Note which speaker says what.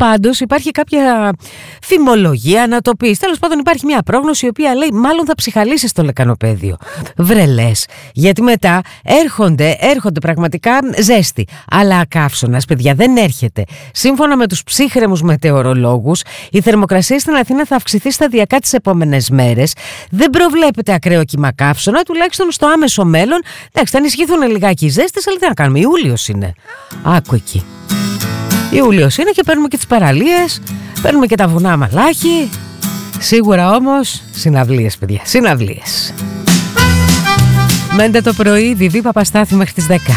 Speaker 1: πάντως υπάρχει κάποια φημολογία να το πεις. Τέλος πάντων υπάρχει μια πρόγνωση η οποία λέει μάλλον θα ψυχαλίσει στο λεκανοπέδιο. Βρελές. Γιατί μετά έρχονται πραγματικά ζέστη. Αλλά ακαύσωνας, παιδιά, δεν έρχεται. Σύμφωνα με τους ψύχρεμους μετεωρολόγους, η θερμοκρασία στην Αθήνα θα αυξηθεί σταδιακά τις επόμενες μέρες. Δεν προβλέπεται ακραίο κύμα καύσωνα, τουλάχιστον στο άμεσο μέλλον. Εντάξει, θα ενισχυθούν λιγάκι οι ζέστες, αλλά τι να κάνουμε, Ιούλιος είναι. Άκου εκεί. Ιούλιος είναι και παίρνουμε και τις παραλίες, παίρνουμε και τα βουνά Μαλάχη. Σίγουρα όμως συναυλίες, παιδιά, συναυλίες. Μέντε το πρωί, Βιβί Παπαστάθη μέχρι τις 10.